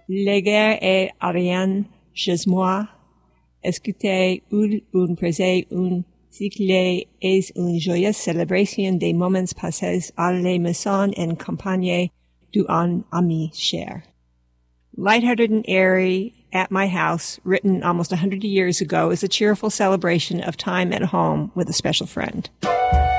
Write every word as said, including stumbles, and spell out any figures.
Léger et Ariane chez moi. Écoutez un présent, un cycle et une joyeuse célébration des moments passés à la maison en compagnie d'un ami cher. Lighthearted and airy at my house, written almost a hundred years ago, is a cheerful celebration of time at home with a special friend.